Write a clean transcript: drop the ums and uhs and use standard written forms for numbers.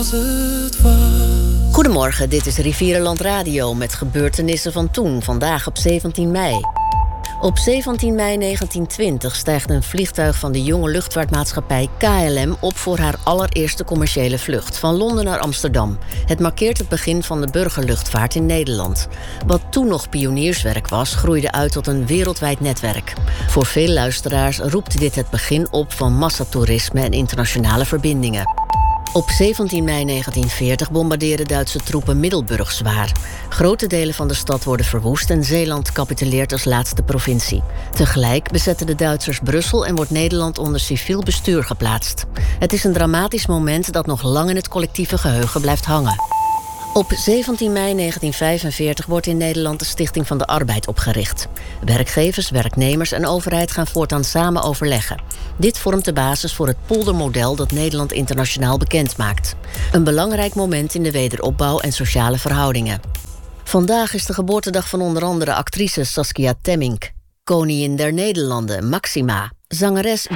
Goedemorgen, dit is Rivierenland Radio met gebeurtenissen van toen, vandaag op 17 mei. Op 17 mei 1920 stijgt een vliegtuig van de jonge luchtvaartmaatschappij KLM op voor haar allereerste commerciële vlucht van Londen naar Amsterdam. Het markeert het begin van de burgerluchtvaart in Nederland. Wat toen nog pionierswerk was, groeide uit tot een wereldwijd netwerk. Voor veel luisteraars roept dit het begin op van massatoerisme en internationale verbindingen. Op 17 mei 1940 bombarderen Duitse troepen Middelburg zwaar. Grote delen van de stad worden verwoest en Zeeland capituleert als laatste provincie. Tegelijk bezetten de Duitsers Brussel en wordt Nederland onder civiel bestuur geplaatst. Het is een dramatisch moment dat nog lang in het collectieve geheugen blijft hangen. Op 17 mei 1945 wordt in Nederland de Stichting van de Arbeid opgericht. Werkgevers, werknemers en overheid gaan voortaan samen overleggen. Dit vormt de basis voor het poldermodel dat Nederland internationaal bekend maakt. Een belangrijk moment in de wederopbouw en sociale verhoudingen. Vandaag is de geboortedag van onder andere actrice Saskia Temmink, koningin der Nederlanden Maxima, zangeres